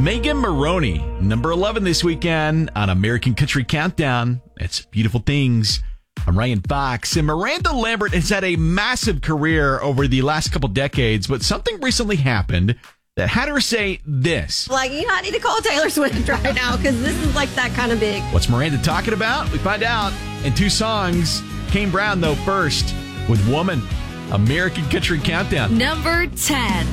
Megan Moroney, number 11 this weekend on American Country Countdown. It's Beautiful Things. I'm Ryan Fox, and Miranda Lambert has had a massive career over the last couple decades, but something recently happened that had her say this. I need to call Taylor Swift right now because this is that kind of big. What's Miranda talking about? We find out in two songs. Kane Brown, though, first with Woman. American Country Countdown. Number 10.